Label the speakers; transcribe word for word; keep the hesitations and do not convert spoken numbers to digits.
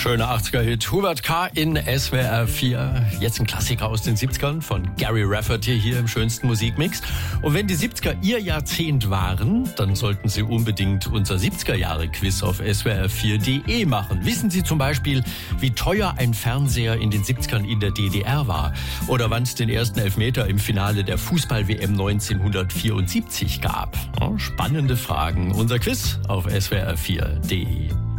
Speaker 1: Schöner achtziger-Hit. Hubert K. in S W R vier. Jetzt ein Klassiker aus den siebzigern von Gary Rafferty hier im schönsten Musikmix. Und wenn die siebziger Ihr Jahrzehnt waren, dann sollten Sie unbedingt unser siebziger-Jahre-Quiz auf S W R vier Punkt de machen. Wissen Sie zum Beispiel, wie teuer ein Fernseher in den siebzigern in der D D R war? Oder wann es den ersten Elfmeter im Finale der Fußball-W M neunzehnhundertvierundsiebzig gab? Spannende Fragen. Unser Quiz auf S W R vier Punkt de.